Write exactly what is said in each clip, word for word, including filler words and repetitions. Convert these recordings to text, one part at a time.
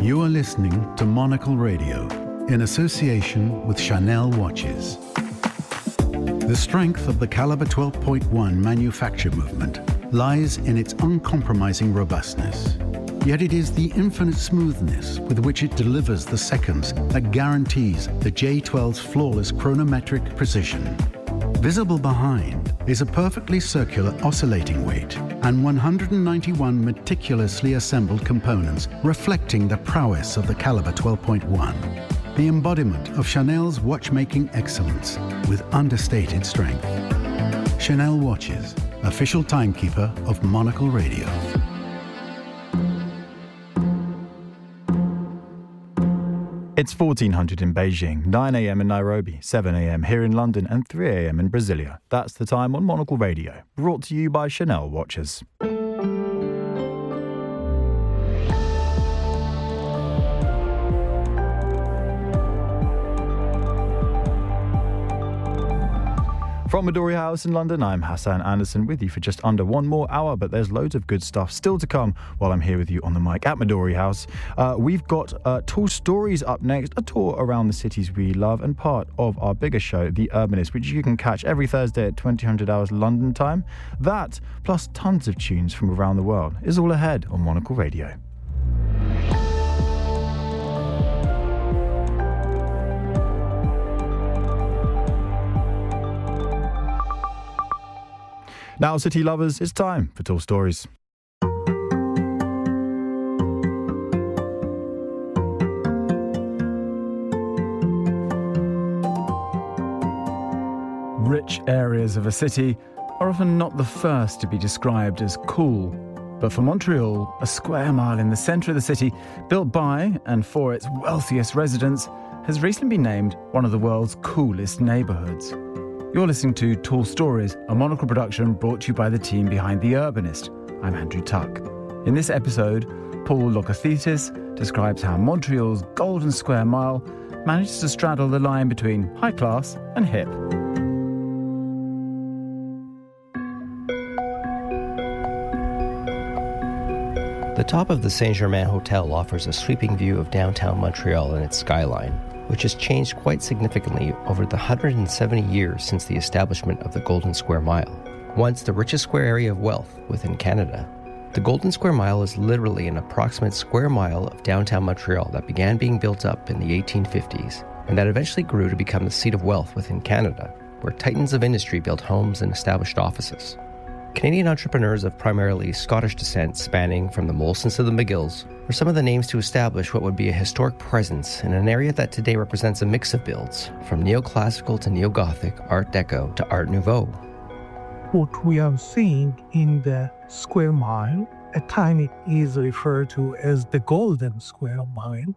You are listening to Monocle Radio in association with Chanel Watches. The strength of the Caliber twelve point one manufacture movement lies in its uncompromising robustness. Yet it is the infinite smoothness with which it delivers the seconds that guarantees the J twelve's flawless chronometric precision. Visible behind is a perfectly circular oscillating weight and one hundred ninety-one meticulously assembled components reflecting the prowess of the Caliber twelve point one, the embodiment of Chanel's watchmaking excellence with understated strength. Chanel Watches, official timekeeper of Monocle Radio. It's fourteen hundred in Beijing, nine a.m. in Nairobi, seven a.m. here in London and three a.m. in Brasilia. That's the time on Monocle Radio, brought to you by Chanel Watches. From Midori House in London, I'm Hassan Anderson with you for just under one more hour, but there's loads of good stuff still to come while I'm here with you on the mic at Midori House. Uh, we've got uh, Tall Stories up next, a tour around the cities we love, and part of our bigger show, The Urbanist, which you can catch every Thursday at twenty hundred hours London time. That, plus tons of tunes from around the world, is all ahead on Monocle Radio. Now, city lovers, it's time for Tall Stories. Rich areas of a city are often not the first to be described as cool. But for Montreal, a square mile in the centre of the city, built by and for its wealthiest residents, has recently been named one of the world's coolest neighbourhoods. You're listening to Tall Stories, a Monocle production brought to you by the team behind The Urbanist. I'm Andrew Tuck. In this episode, Paul Logothetis describes how Montreal's Golden Square Mile manages to straddle the line between high class and hip. The top of the Saint-Germain Hotel offers a sweeping view of downtown Montreal and its skyline, which has changed quite significantly over the one hundred seventy years since the establishment of the Golden Square Mile. Once the richest square area of wealth within Canada, the Golden Square Mile is literally an approximate square mile of downtown Montreal that began being built up in the eighteen fifties, and that eventually grew to become the seat of wealth within Canada, where titans of industry built homes and established offices. Canadian entrepreneurs of primarily Scottish descent, spanning from the Molsons to the McGills, were some of the names to establish what would be a historic presence in an area that today represents a mix of builds, from neoclassical to neo-Gothic, Art Deco to Art Nouveau. What we are seeing in the Square Mile, at times it is referred to as the Golden Square Mile,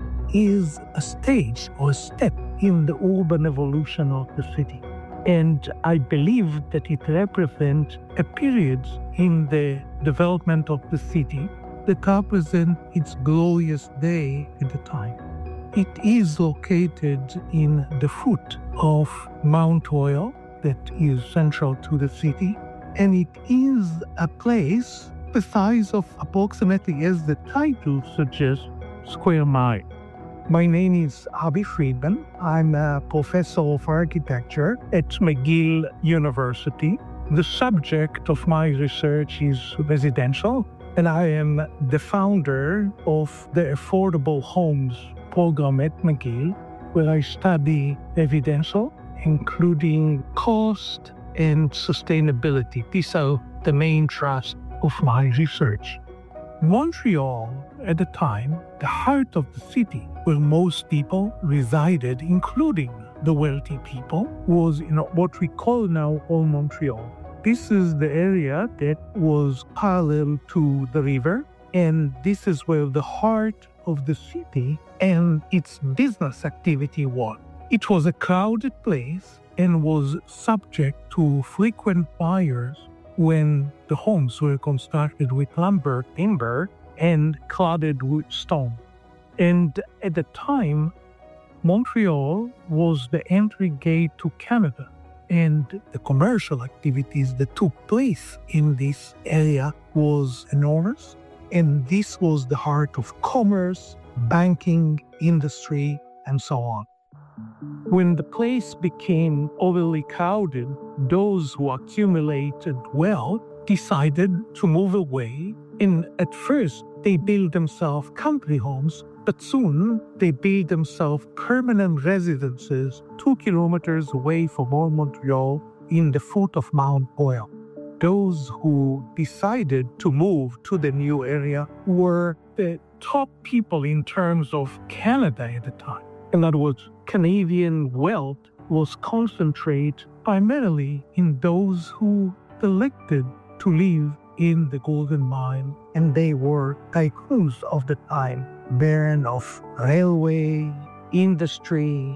is a stage or a step in the urban evolution of the city. And I believe that it represents a period in the development of the city that represents its glorious day at the time. It is located in the foot of Mount Royal, that is central to the city, and it is a place the size of approximately, as the title suggests, square mile. My name is Avi Friedman. I'm a professor of architecture at McGill University. The subject of my research is residential, and I am the founder of the Affordable Homes program at McGill, where I study residential, including cost and sustainability. These are the main thrust of my research. Montreal, at the time, the heart of the city, where most people resided, including the wealthy people, was in what we call now Old Montreal. This is the area that was parallel to the river, and this is where the heart of the city and its business activity was. It was a crowded place and was subject to frequent fires when the homes were constructed with lumber, timber, and cladded with stone. And at the time, Montreal was the entry gate to Canada, and the commercial activities that took place in this area was enormous. and this was the heart of commerce, banking, industry, and so on. When the place became overly crowded, those who accumulated wealth decided to move away, and at first they built themselves country homes, but soon they built themselves permanent residences two kilometers away from Old Montreal in the foot of Mount Royal. Those who decided to move to the new area were the top people in terms of Canada at the time. In other words, Canadian wealth was concentrated primarily in those who elected to live in the Golden Mile, and they were tycoons of the time, baron of railway, industry,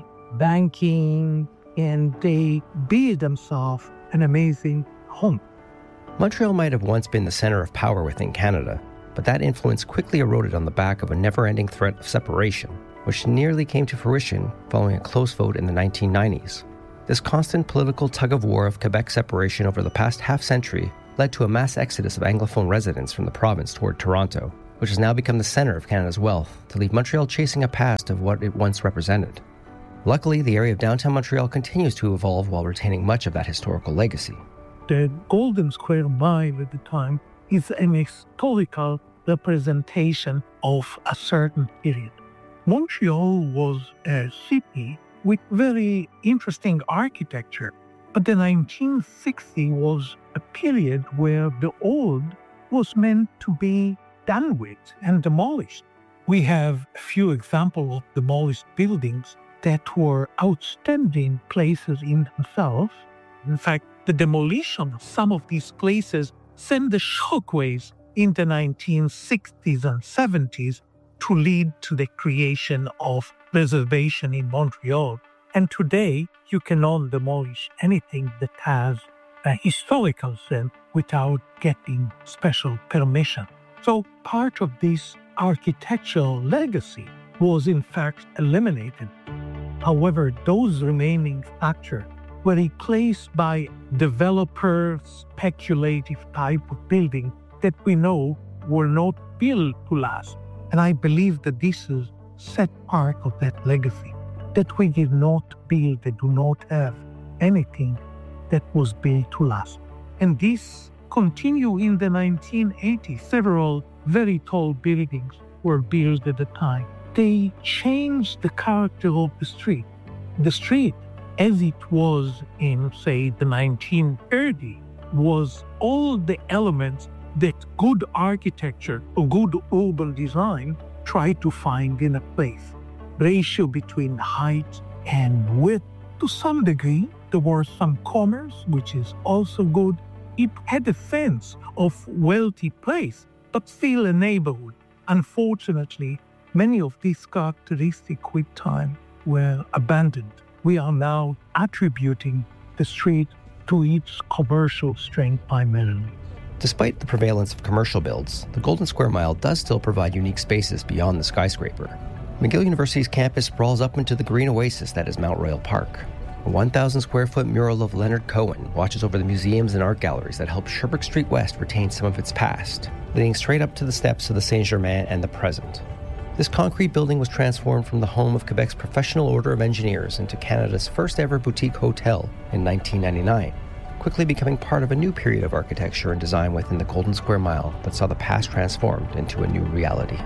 banking, and they built themselves an amazing home. Montreal might have once been the center of power within Canada, but that influence quickly eroded on the back of a never-ending threat of separation, which nearly came to fruition following a close vote in the nineteen nineties. This constant political tug-of-war of Quebec separation over the past half-century led to a mass exodus of Anglophone residents from the province toward Toronto, which has now become the center of Canada's wealth, to leave Montreal chasing a past of what it once represented. Luckily, the area of downtown Montreal continues to evolve while retaining much of that historical legacy. The Golden Square Mile at the time is an historical representation of a certain period. Montreal was a city with very interesting architecture, but the nineteen sixties was a period where the old was meant to be done with and demolished. We have a few examples of demolished buildings that were outstanding places in themselves. In fact, the demolition of some of these places sent the shockwaves in the nineteen sixties and seventies to lead to the creation of reservation in Montreal. And today, you cannot demolish anything that has a historical sense without getting special permission. So part of this architectural legacy was in fact eliminated. However, those remaining structures were replaced by developer speculative type of building that we know were not built to last. And I believe that this is set part of that legacy, that we did not build, that do not have anything that was built to last. And this continued in the nineteen eighties. Several very tall buildings were built at the time. They changed the character of the street. The street, as it was in, say, the nineteen thirties, was all the elements that good architecture or good urban design tried to find in a place. Ratio between height and width. To some degree, there was some commerce, which is also good. It had a sense of wealthy place, but still a neighborhood. Unfortunately, many of these characteristics with time were abandoned. We are now attributing the street to its commercial strength primarily. Despite the prevalence of commercial builds, the Golden Square Mile does still provide unique spaces beyond the skyscraper. McGill University's campus sprawls up into the green oasis that is Mount Royal Park. A one thousand square foot mural of Leonard Cohen watches over the museums and art galleries that help Sherbrooke Street West retain some of its past, leading straight up to the steps of the Saint-Germain and the present. This concrete building was transformed from the home of Quebec's Professional Order of Engineers into Canada's first ever boutique hotel in nineteen ninety-nine, quickly becoming part of a new period of architecture and design within the Golden Square Mile that saw the past transformed into a new reality.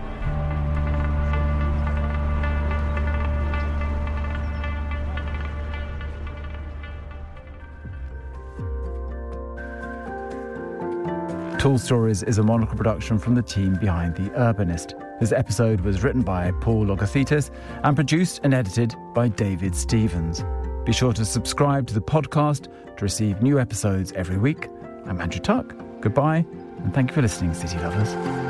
Tall Stories is a Monocle production from the team behind The Urbanist. This episode was written by Paul Logothetis and produced and edited by David Stevens. Be sure to subscribe to the podcast to receive new episodes every week. I'm Andrew Tuck. Goodbye, and thank you for listening, City Lovers.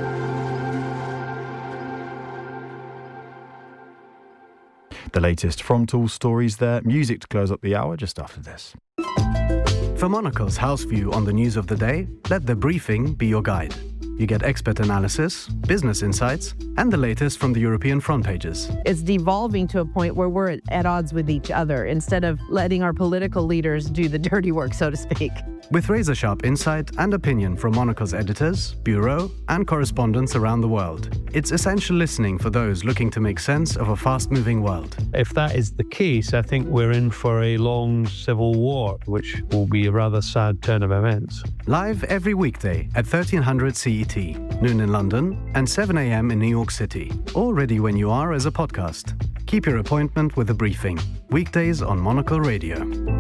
The latest from Tall Stories there. Music to close up the hour just after this. For Monocle's house view on the news of the day, let The Briefing be your guide. You get expert analysis, business insights, and the latest from the European front pages. It's devolving to a point where we're at odds with each other instead of letting our political leaders do the dirty work, so to speak. with razor-sharp insight and opinion from Monocle's editors, bureau, and correspondents around the world. It's essential listening for those looking to make sense of a fast-moving world. If that is the case, I think we're in for a long civil war, which will be a rather sad turn of events. Live every weekday at thirteen hundred C E T, noon in London, and seven a.m. in New York City. Or ready when you are as a podcast. Keep your appointment with The Briefing. Weekdays on Monocle Radio.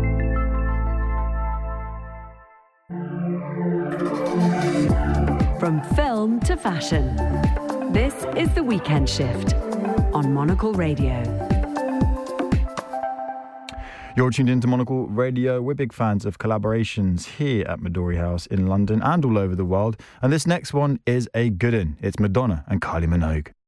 From film to fashion, this is The Weekend Shift on Monocle Radio. You're tuned into Monocle Radio. We're big fans of collaborations here at Midori House in London and all over the world. And this next one is a good one. It's Madonna and Kylie Minogue.